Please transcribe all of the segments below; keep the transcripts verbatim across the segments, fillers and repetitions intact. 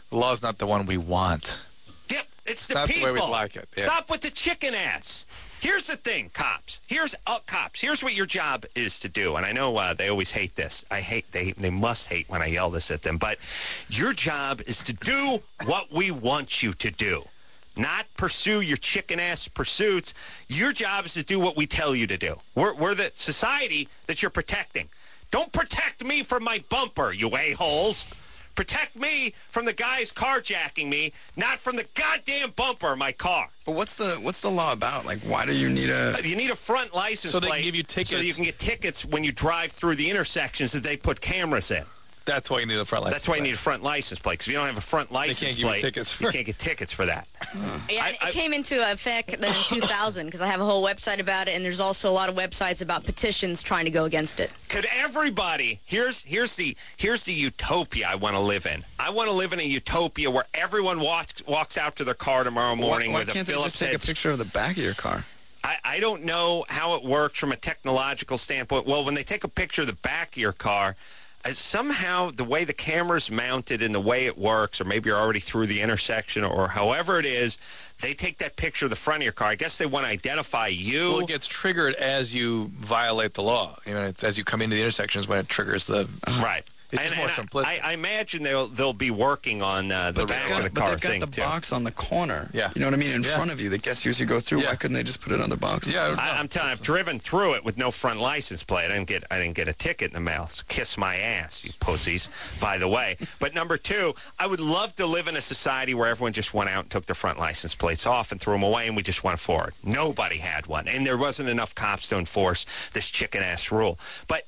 The law's not the one we want. Yep, it's, it's the not people. the way we like it. Yeah. Stop with the chicken ass. Here's the thing, cops. Here's uh, cops. Here's what your job is to do. And I know uh, they always hate this. I hate they they must hate when I yell this at them. But your job is to do what we want you to do, not pursue your chicken ass pursuits. Your job is to do what we tell you to do. We're we're the society that you're protecting. Don't protect me from my bumper, you a-holes. Protect me from the guys carjacking me, not from the goddamn bumper of my car. But what's the what's the law about? Like, why do you need a... You need a front license so they plate can give you tickets. so you can get tickets when you drive through the intersections that they put cameras in. That's why you need a front license That's why plate. you need a front license plate, because if you don't have a front license can't give you plate, tickets for you it. can't get tickets for that. Yeah, I- it I- came into effect in two thousand because I have a whole website about it, and there's also a lot of websites about petitions trying to go against it. Could everybody here's here's the here's the utopia I want to live in. I want to live in a utopia where everyone walks walks out to their car tomorrow morning why, why with can't a they Phillips just take head. a picture of the back of your car? I, I don't know how it works from a technological standpoint. Well, when they take a picture of the back of your car, uh, somehow the way the camera's mounted and the way it works, or maybe you're already through the intersection, or however it is, they take that picture of the front of your car. I guess they want to identify you. Well, it gets triggered as you violate the law. You know, it's, as you come into the intersections when it triggers the... Right. It's just and, more and simplistic. I, I imagine they'll they'll be working on uh, the But back they've got, of the but car they've got thing the too. box on the corner. Yeah. You know what I mean? In Yeah. front of you that gets you as you go through. Yeah. Why couldn't they just put it on the box? Yeah, I, I'm telling you, I've driven through it with no front license plate. I didn't get I didn't get a ticket in the mail. So kiss my ass, you pussies, by the way. But number two, I would love to live in a society where everyone just went out and took their front license plates off and threw them away, and we just went forward. Nobody had one, and there wasn't enough cops to enforce this chicken-ass rule. But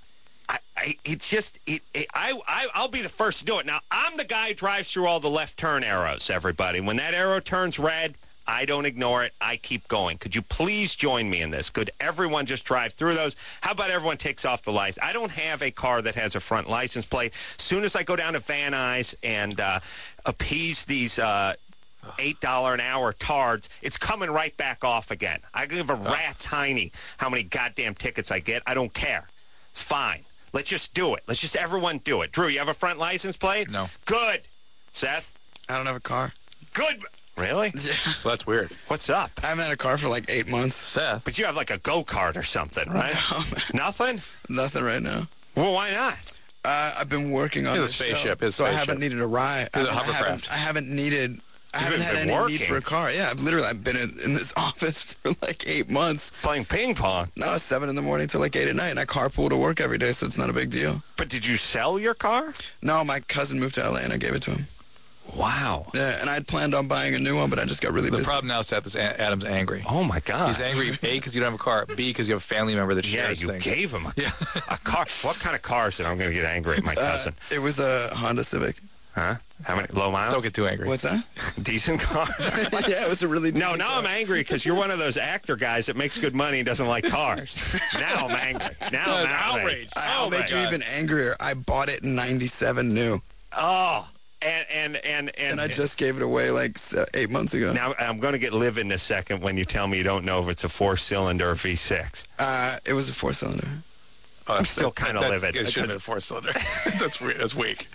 I, I, it's just, it, it, I, I, I'll be the first to do it. Now, I'm the guy who drives through all the left turn arrows, everybody. When that arrow turns red, I don't ignore it. I keep going. Could you please join me in this? Could everyone just drive through those? How about everyone takes off the lights? I don't have a car that has a front license plate. Soon as I go down to Van Nuys and uh, appease these uh, eight dollars an hour tards, it's coming right back off again. I give a rat's hiney how many goddamn tickets I get. I don't care. It's fine. Let's just do it. Let's just everyone do it. Drew, you have a front license plate? No. Good. Seth? I don't have a car. Good. Really? Yeah. Well, that's weird. What's up? I haven't had a car for like eight months. Seth. But you have like a go-kart or something, right? No, man. Nothing? Nothing right now. Well, why not? Uh, I've been working on He's a this spaceship, show, his so I spaceship. haven't needed a ride. He's a I, mean, I haven't, hovercraft. I haven't needed. I You've haven't had been any working. need for a car. Yeah, I've literally I've been in, in this office for like eight months. Playing ping pong. No, it's seven in the morning till like eight at night, and I carpool to work every day, so it's not a big deal. But did you sell your car? No, my cousin moved to L A, and I gave it to him. Wow. Yeah, and I had planned on buying a new one, but I just got really The busy. problem now, Seth, is A- Adam's angry. Oh, my God. He's angry, A, because you don't have a car, B, because you have a family member that Yeah, shares you things. gave him a, Yeah. a car. What kind of car is it? I'm going to get angry at my Uh, cousin. it was a Honda Civic. Huh? How many? Low miles? Don't get too angry. What's that? Decent car? Yeah, it was a really No, decent now car. I'm angry because you're one of those actor guys that makes good money and doesn't like cars. Now I'm angry. Now I'm That's outraged. outraged. I'll Oh, make my you God. even angrier. I bought it in ninety-seven new, Oh, and and and and, and I just gave it away like se- eight months ago. now I'm going to get live in a second when you tell me you don't know if it's a four-cylinder or V six. Uh, it was a four-cylinder. Oh, I'm still that's- kinda that's- livid. It should have been a four-cylinder. That's weird. That's weak.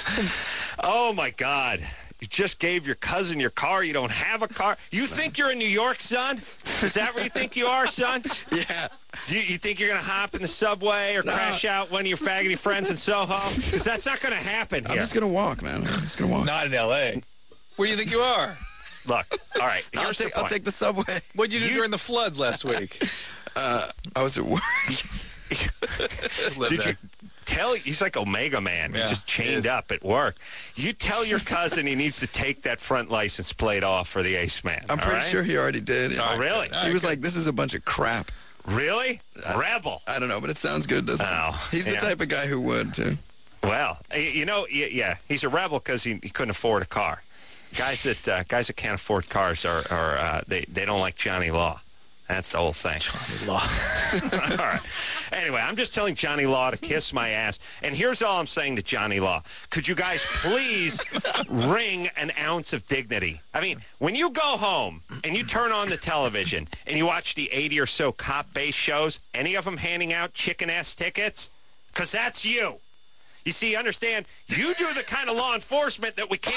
Oh my God! You just gave your cousin your car. You don't have a car. You think you're in New York, son? Is that where you think you are, son? Yeah. Do you, you think you're going to hop in the subway or No. crash out one of your faggoty friends in Soho? Because that's not going to happen I'm here. just gonna walk, man. I'm just gonna walk. Not in L A Where do you think you are? Look, all right. Here's I'll the take, I'll point. take the subway. What did you do You- during the floods last week? Uh, I was at work. Live Did there. you tell? He's like Omega Man. Yeah, he's just he chained is. up at work. You tell your cousin he needs to take that front license plate off for the Ace Man. I'm all pretty right? sure he already did. Oh, really? All right, He was good. like, "This is a bunch of crap." Really? Rebel. I don't know, but it sounds good, doesn't Oh, it? He's the yeah. type of guy who would too. Well, y- you know, y- yeah, he's a rebel because he, he couldn't afford a car. Guys that uh, guys that can't afford cars are, are uh, they they don't like Johnny Law. That's the whole thing. Johnny Law. All right. Anyway, I'm just telling Johnny Law to kiss my ass. And here's all I'm saying to Johnny Law. Could you guys please ring an ounce of dignity? I mean, when you go home and you turn on the television and you watch the eighty or so cop-based shows, any of them handing out chicken-ass tickets? Because that's you. You see, understand, you do the kind of law enforcement that we can't